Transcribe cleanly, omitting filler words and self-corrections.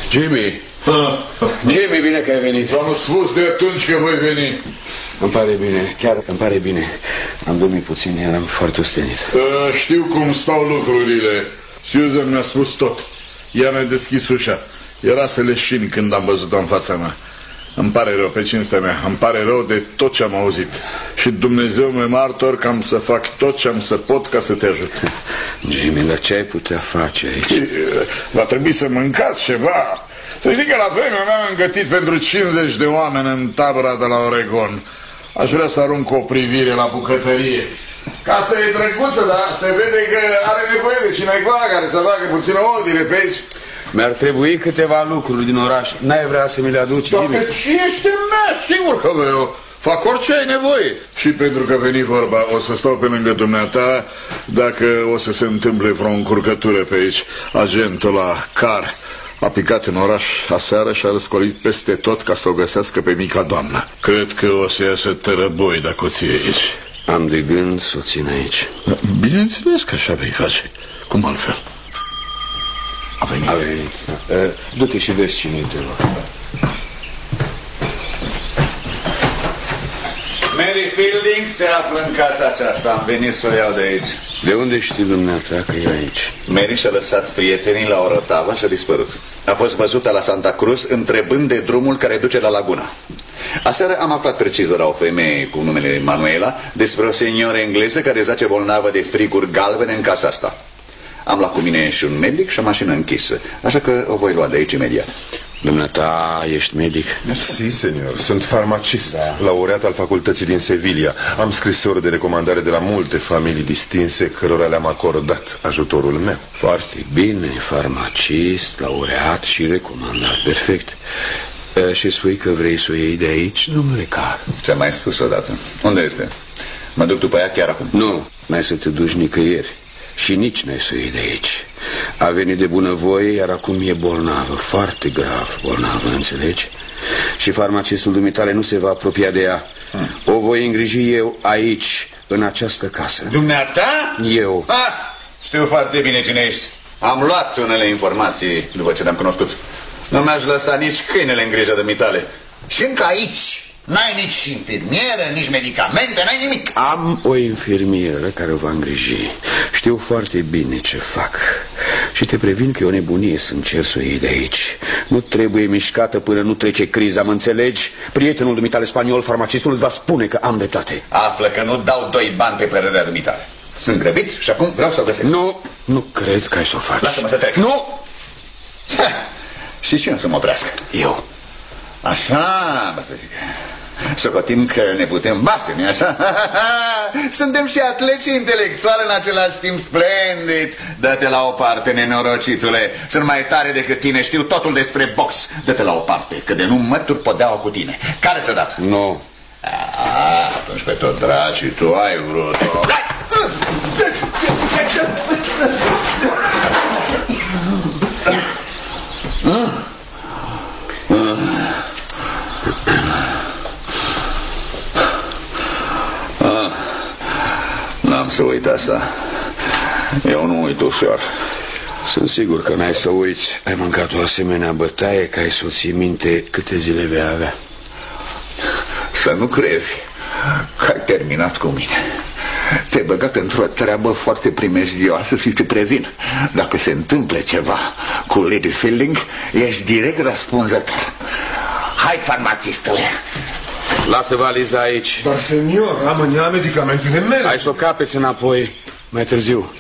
Jimmy! Jimmy, bine că ai venit. V-am spus de atunci că voi veni. Îmi pare bine, chiar îmi pare bine. Am dormit puțin, eram foarte ostenit. Știu cum stau lucrurile. Susan mi-a spus tot. Ea mi-a deschis ușa. Era să leșin când am văzut-o în fața mea. Îmi pare rău, pe cinstea mea. Îmi pare rău de tot ce am auzit. Și Dumnezeu mi-e martor că am să fac tot ce am să pot ca să te ajut. Jimmy, dar ce ai putea face aici? Va trebui să mâncați ceva. Să știi că la vremea mea am gătit pentru 50 de oameni în tabăra de la Oregon. Aș vrea să arunc o privire la bucătărie. Casa e drăguță, dar se vede că are nevoie de cineva care să facă puțină ordine pe aici. Mi-ar trebui câteva lucruri din oraș. N-ai vrea să mi le aduci, Jimmy? Dacă ce este mea, sigur că vreau. Fac orice ai nevoie. Și pentru că veni vorba, o să stau pe lângă dumneata dacă o să se întâmple vreo încurcătură pe aici. Agentul la car a picat în oraș aseară și a răscolit peste tot ca să o găsească pe mica doamnă. Cred că o să iasă tărăboi dacă o ții aici. Am de gând să o țin aici. Bineînțeles că așa vei face. Cum altfel? A venit. A venit. Du-te și vezi cine-i, te rog. Mary Fielding se află în casa aceasta. Am venit să o iau de aici. De unde știi dumneata că e aici? Mary și-a lăsat prietenii la Orotava și a dispărut. A fost văzută la Santa Cruz întrebând de drumul care duce la laguna. Aseară am aflat precis de la o femeie cu numele Manuela despre o senioră engleză care zace bolnavă de friguri galbene în casa asta. Am luat cu mine și un medic și o mașină închisă, așa că o voi lua de aici imediat. Dumneata, ești medic? Si, senior, sunt farmacist, laureat al facultății din Sevilla. Am scrisori de recomandare de la multe familii distinse cărora le-am acordat ajutorul meu. Foarte bine, farmacist, laureat și recomandat, perfect. Și spui că vrei să o iei de aici, domnule Car? Ți-am mai spus odată. Unde este? Mă duc după ea chiar acum. Nu, n-ai să te duci nicăieri. Și nici n-ai să o iei de aici. A venit de bunăvoie, iar acum e bolnavă, foarte grav bolnavă, înțelegi? Și farmacistul dumitale nu se va apropia de ea. O voi îngriji eu aici, în această casă. Dumneata? Eu. Știu foarte bine cine ești. Am luat unele informații după ce te-am cunoscut. Nu mi-aș lăsa nici câinele în grijă dumitale. Și încă aici n-ai nici infirmieră, nici medicamente, n-ai nimic. Am o infirmieră care o va îngriji. Știu foarte bine ce fac. Și te previn că e o nebunie să încerci să o iei de aici. Nu trebuie mișcată până nu trece criza, mă înțelegi? Prietenul dumitale spaniol, farmacistul, îți va spune că am dreptate. Află că nu dau 2 bani pe părerea dumitale. Sunt grăbit și acum vreau să o găsesc. Nu cred că ai să o faci. Lasă-mă să trec. Nu! Și cine să mă oprească? Eu. Așa, basta zic. Socotim că ne putem bate, nu-i așa? Suntem și atleti intelectuali în același timp, splendid. Dă-te la o parte, nenorocitule. Sunt mai tare decât tine, știu totul despre box. Dă-te la o parte, că de nu mături podeaua cu tine. Care te-o dat? Nu. Atunci pe tot dracii tu ai vrut-o. N-am să uit asta. Eu nu uit ușor. Sunt sigur că n-ai să uiți. Ai mâncat o asemenea bătaie că ai să ții minte câte zile vei avea. Să nu crezi că ai terminat cu mine. Te-ai băgat într-o treabă foarte primejdioasă și te previn. Dacă se întâmplă ceva cu Lady Fielding, ești direct răspunzător. Hai, farmacistule. Lasă valiza aici. Dar, senior, am în ea medicamentele mele. Hai să o capeți înapoi mai târziu.